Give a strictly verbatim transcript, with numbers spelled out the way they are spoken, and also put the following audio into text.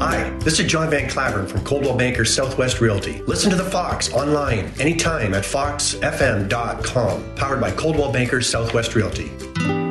Hi, this is John Van Claveren from Coldwell Banker Southwest Realty. Listen to The Fox online anytime at fox f m dot com. Powered by Coldwell Banker Southwest Realty.